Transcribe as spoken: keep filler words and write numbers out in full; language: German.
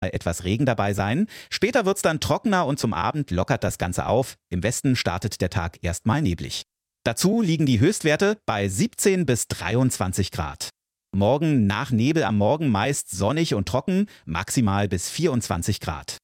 etwas Regen dabei sein. Später wird's dann trockener und zum Abend lockert das Ganze auf. Im Westen startet der Tag erstmal neblig. Dazu liegen die Höchstwerte bei siebzehn bis dreiundzwanzig Grad. Morgen nach Nebel am Morgen meist sonnig und trocken, maximal bis vierundzwanzig Grad.